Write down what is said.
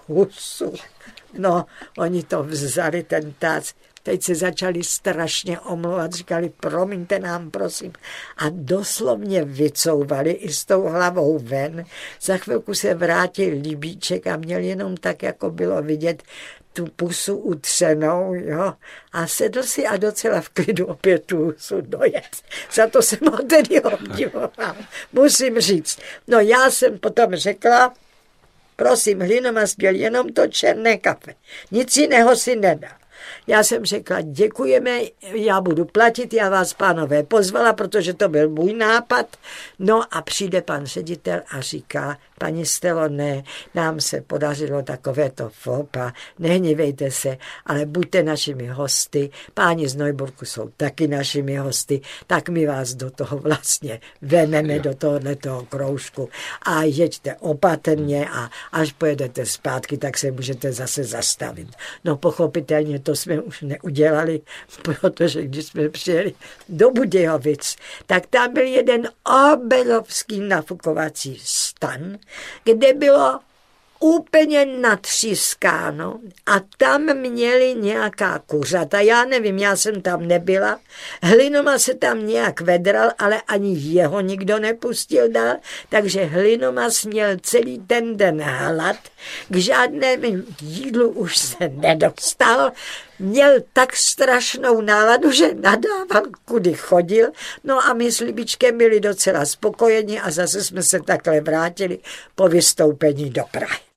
husu. No, oni to vzali, ten tác. Teď se začali strašně omlouvat, říkali, promiňte nám, prosím. A doslovně vycouvali i s tou hlavou ven. Za chvilku se vrátil Libíček a měl jenom tak, jako bylo vidět, tu pusu utřenou, jo, a sedl si a docela v klidu opět tu husu dojet. Za to jsem ho tedy obdivoval, musím říct. No já jsem potom řekla, prosím, Hlinomaz měl jenom to černé kafe, nic jiného si nedá. Já jsem řekla, děkujeme, já budu platit, já vás, pánové, pozvala, protože to byl můj nápad. No a přijde pan ředitel a říká, paní Stelo, ne, nám se podařilo takovéto fopa, nehněvejte se, ale buďte našimi hosty, páni z Neuburgu jsou taky našimi hosty, tak my vás do toho vlastně vememe, do tohoto kroužku a jeďte opatrně a až pojedete zpátky, tak se můžete zase zastavit. No pochopitelně to jsme už neudělali, protože když jsme přijeli do Budějovic, tak tam byl jeden obrovský nafukovací stan, kde bylo úplně natřískáno a tam měli nějaká kuřata. Já nevím, já jsem tam nebyla. Hlinomaz se tam nějak vedral, ale ani jeho nikdo nepustil dál, takže Hlinomaz měl celý ten den hlad. K žádnému jídlu už se nedostal. Měl tak strašnou náladu, že nadával, kudy chodil. No a my s Libičkem byli docela spokojeni a zase jsme se takhle vrátili po vystoupení do Prahy.